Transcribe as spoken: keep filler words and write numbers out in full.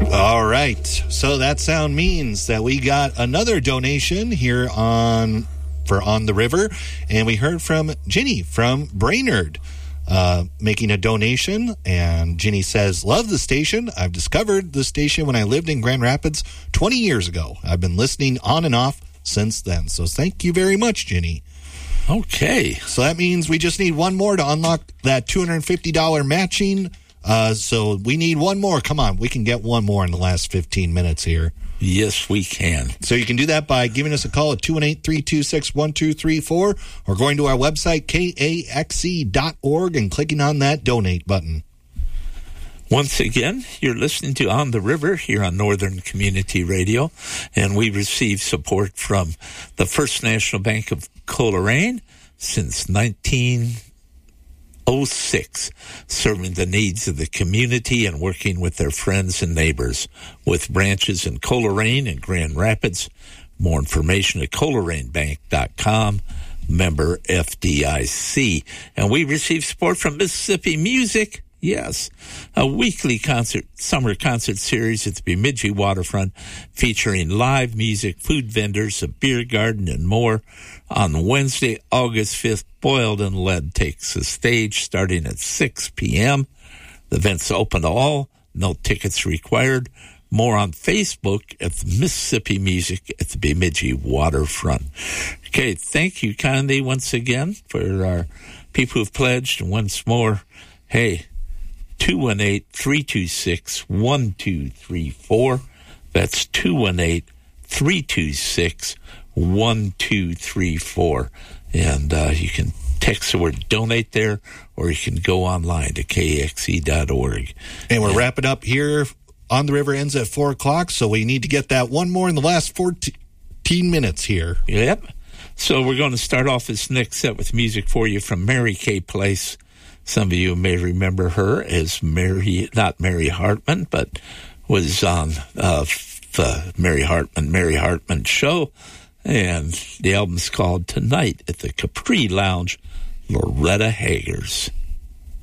All right. So that sound means that we got another donation here on for On the River, and we heard from Ginny from Brainerd. Uh, making a donation, and Ginny says, love the station. I've discovered the station when I lived in Grand Rapids twenty years ago. I've been listening on and off since then. So thank you very much, Ginny. Okay. So that means we just need one more to unlock that two hundred fifty dollars matching. Uh, so we need one more. Come on, we can get one more in the last fifteen minutes here. Yes, we can. So you can do that by giving us a call at two one eight, three two six, one two three four or going to our website, K A X E dot org, and clicking on that donate button. Once again, you're listening to On the River here on Northern Community Radio, and we receive support from the First National Bank of Coleraine since nineteen oh six, serving the needs of the community and working with their friends and neighbors, with branches in Coleraine and Grand Rapids. More information at coleraine bank dot com, member F D I C. And we receive support from Mississippi Music. Yes, a weekly concert, summer concert series at the Bemidji Waterfront featuring live music, food vendors, a beer garden, and more. On Wednesday, August fifth, Boyled and Lead takes the stage starting at six p.m. The event's open to all, no tickets required. More on Facebook at the Mississippi Music at the Bemidji Waterfront. Okay, thank you kindly once again for our people who've pledged. And once more, hey, two one eight, three two six, one two three four. That's two one eight, three two six, one two three four. And uh, you can text the word donate there, or you can go online to K X E dot org. And we're and, wrapping up here. On the River ends at four o'clock, so we need to get that one more in the last fourteen minutes here. Yep. So we're going to start off this next set with music for you from Mary Kay Place. Some of you may remember her as Mary, not Mary Hartman, but was on uh, the Mary Hartman, Mary Hartman Show. And the album's called Tonight at the Capri Lounge, Loretta Haggers.